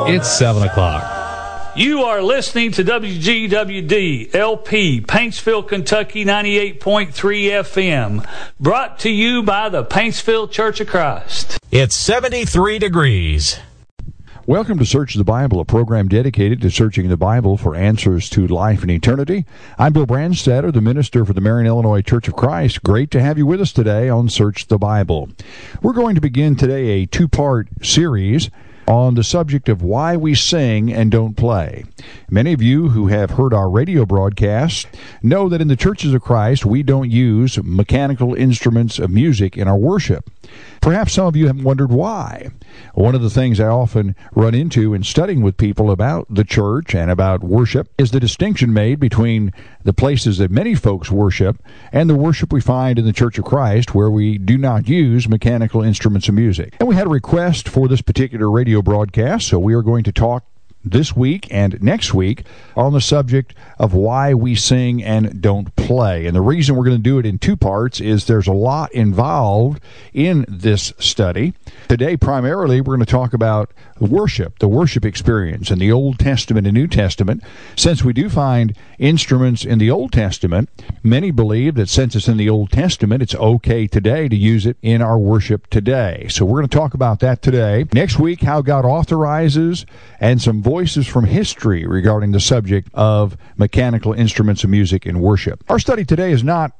It's 7 o'clock. You are listening to WGWD LP, Paintsville, Kentucky, 98.3 FM. Brought to you by the Paintsville Church of Christ. It's 73 degrees. Welcome to Search the Bible, a program dedicated to searching the Bible for answers to life and eternity. I'm Bill Brandstatter, the minister for the Marion, Illinois Church of Christ. Great to have you with us today on Search the Bible. We're going to begin today a two-part series on the subject of why we sing and don't play. Many of you who have heard our radio broadcasts know that in the Churches of Christ, we don't use mechanical instruments of music in our worship. Perhaps some of you have wondered why. One of the things I often run into in studying with people about the church and about worship is the distinction made between the places that many folks worship and the worship we find in the Church of Christ, where we do not use mechanical instruments of music. And we had a request for this particular radio broadcast, so we are going to talk this week and next week on the subject of why we sing and don't play. And the reason we're going to do it in two parts is there's a lot involved in this study. Today, primarily, we're going to talk about worship, the worship experience in the Old Testament and New Testament. Since we do find instruments in the Old Testament, many believe that since it's in the Old Testament, it's okay today to use it in our worship today. So we're going to talk about that today. Next week, how God authorizes and some voices from history regarding the subject of mechanical instruments of music in worship. Our study today is not